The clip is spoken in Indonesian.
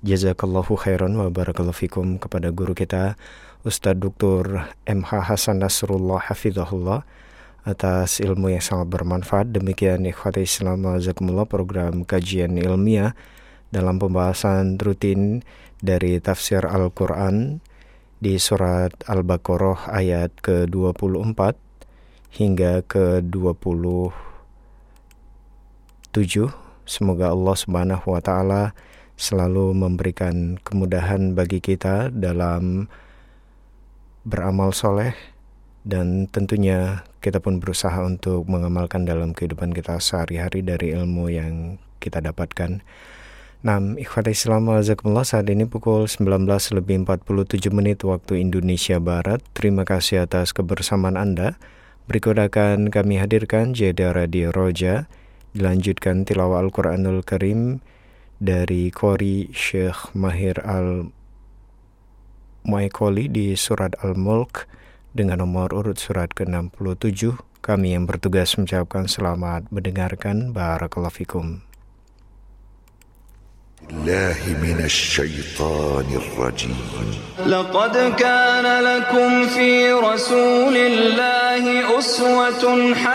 Jazakallahu khairan wa barakallahu fikum kepada guru kita Ustadz Dr. MH Hasan Nasrullah Hafizahullah atas ilmu yang sangat bermanfaat. Demikian ikhwati Islam wajazakumullah, program kajian ilmiah dalam pembahasan rutin dari tafsir Al-Quran di surat Al-Baqarah ayat ke-24 hingga ke-27. Semoga Allah Subhanahu wa taala selalu memberikan kemudahan bagi kita dalam beramal soleh, dan tentunya kita pun berusaha untuk mengamalkan dalam kehidupan kita sehari-hari dari ilmu yang kita dapatkan. Ikhwati Islam wajazakumullah, saat ini pukul 19:47 waktu Indonesia Barat. Terima kasih atas kebersamaan Anda. Berikut akan kami hadirkan jeda Radio Roja, dilanjutkan tilawah Al-Quranul Karim dari Qori Syekh Mahir Al-Muaikoli di surat Al-Mulk dengan nomor urut surat ke-67. Kami yang bertugas mengucapkan selamat mendengarkan. Barakallahu fikum. Billahi minasy syaithanir rajim. Laqad kana lakum fi Rasulillahi uswatun